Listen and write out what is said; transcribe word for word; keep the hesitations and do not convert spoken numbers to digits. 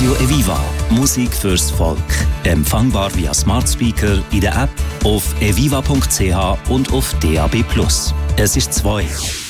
Radio Eviva. Musik fürs Volk. Empfangbar via Smart Speaker in der App, auf eviva punkt c h und auf D A B plus. Es ist zwei.